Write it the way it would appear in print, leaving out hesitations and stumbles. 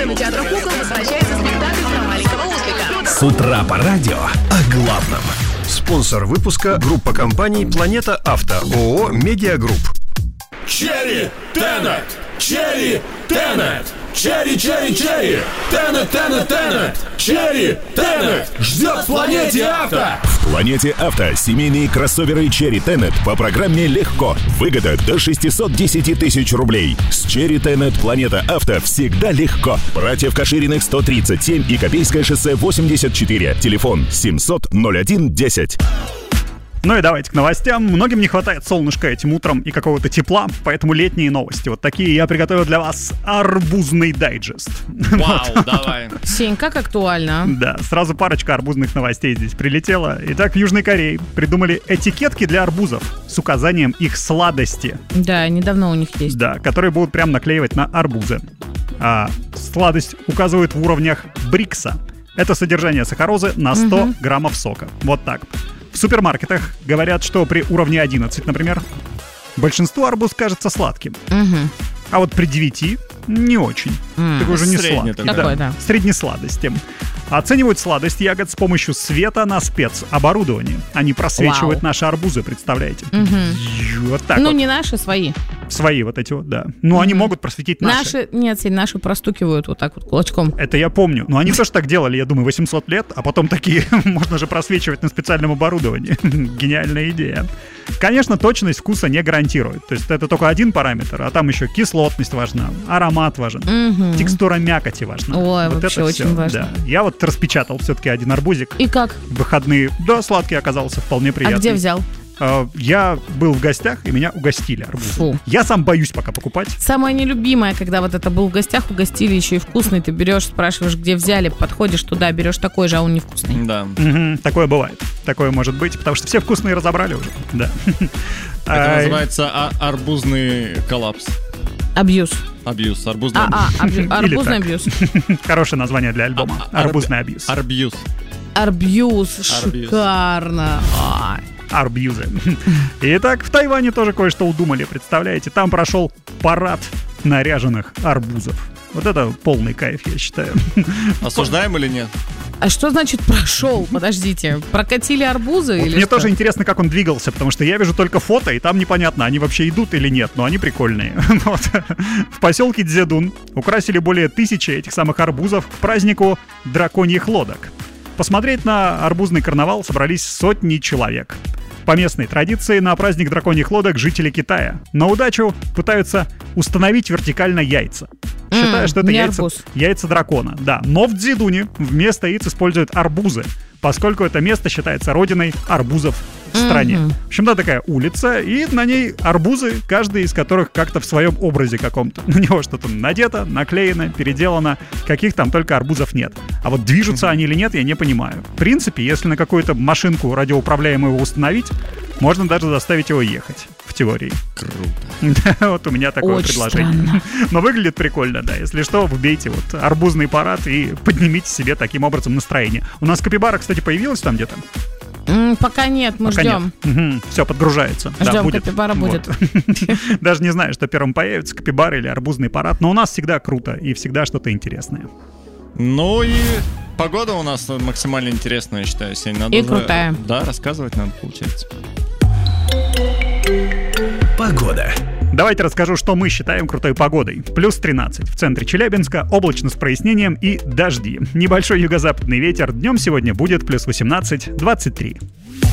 Кинотеатр «Кукол» возвращается спектакль про маленького ослика. С утра по радио о главном. Спонсор выпуска — группа компаний «Планета Авто», ООО «Медиагрупп». Черри Тенет! Черри Тенет! Черри, черри, черри! Тенет, Тенет, Тенет! Черри Тенет! Ждет в «Планете Авто». В «Планете Авто» семейные кроссоверы Черри Тенет по программе «Легко». Выгода до 610 тысяч рублей. С Черри Тенет «Планета Авто» всегда легко. Братьев Кашириных 137 и Копейское шоссе 84. Телефон 700-01-10. Ну и давайте к новостям. Многим не хватает солнышка этим утром и какого-то тепла, поэтому летние новости. Вот такие я приготовил для вас арбузный дайджест. Вау, давай. Сень, как актуально. Да, сразу парочка арбузных новостей здесь прилетела. Итак, в Южной Корее придумали этикетки для арбузов с указанием их сладости. Да, недавно у них есть. Да, которые будут прям наклеивать на арбузы. А сладость указывают в уровнях Брикса. Это содержание сахарозы на 100 граммов сока. Вот так. В супермаркетах говорят, что при уровне 11, например, большинству арбуз кажется сладким. А вот при 9 не очень. Такой уже не сладкий. Такой, да. Средней сладости. Оценивают сладость ягод с помощью света на спецоборудовании. Они просвечивают наши арбузы, представляете? Вот так ну, вот. не наши, свои. Свои вот эти вот, да. Ну, они могут просветить наши. Нет, наши простукивают вот так вот кулачком. Это я помню. Но они тоже так делали, я думаю, 800 лет, а потом такие, можно же просвечивать на специальном оборудовании. Гениальная идея. Конечно, точность вкуса не гарантирует. То есть это только один параметр, а там еще кислотность важна, аромат важен, текстура мякоти важна. Ой, вот вообще это очень все. важно. Да. Я вот распечатал все-таки один арбузик. И как? В выходные. Да, сладкий оказался, вполне приятный. А где взял? Я был в гостях, и меня угостили арбузом. Фу. Я сам боюсь пока покупать. Самое нелюбимое, когда вот это был в гостях, угостили еще и вкусный. Ты берешь, спрашиваешь, где взяли, подходишь туда, берешь такой же, а он невкусный. Да. Такое бывает. Такое может быть, потому что все вкусные разобрали уже. Да. Это называется арбузный коллапс. Абьюз. Абьюз. Арбузный арбузный абьюз. Хорошее название для альбома. Арбузный абьюз. Арбьюз. Арбьюз. Шикарно. Арбьюзы. Итак, в Тайване тоже кое-что удумали, представляете? Там прошел парад наряженных арбузов. Вот это полный кайф, я считаю. Осуждаем или нет? А что значит прошел? Подождите, прокатили арбузы Вот или мне что? тоже интересно, как он двигался, потому что я вижу только фото, и там непонятно, они вообще идут или нет, но они прикольные. Вот. В поселке Дзедун украсили более 1000 этих самых арбузов к празднику драконьих лодок. Посмотреть на арбузный карнавал собрались сотни человек. По местной традиции на праздник драконьих лодок жители Китая на удачу пытаются установить вертикально яйца. Считая, что это яйца дракона. Да, но в Дзедуне вместо яиц используют арбузы, поскольку это место считается родиной арбузов в стране. В общем, да, такая улица, и на ней арбузы, каждый из которых как-то в своем образе каком-то. На него что-то надето, наклеено, переделано, каких там только арбузов нет. А вот движутся они или нет, я не понимаю. В принципе, если на какую-то машинку радиоуправляемую установить, можно даже заставить его ехать. В теории. Круто. Вот у меня такое очень предложение. Странно. Но выглядит прикольно, да. Если что, вбейте вот арбузный парад и поднимите себе таким образом настроение. У нас капибара, кстати, появилась там где-то? Пока нет, мы ждем. Все, подгружается. Ждем, да, будет. капибара будет. Даже не знаю, что первым появится, капибара или арбузный парад. Но у нас всегда круто и всегда что-то интересное. Ну и погода у нас максимально интересная, я считаю, Сень. Надо и крутая. Да, рассказывать надо, получается. Погода. Давайте расскажу, что мы считаем крутой погодой. Плюс 13 в центре Челябинска, облачно с прояснением и дожди. Небольшой юго-западный ветер. Днем сегодня будет плюс 18-23.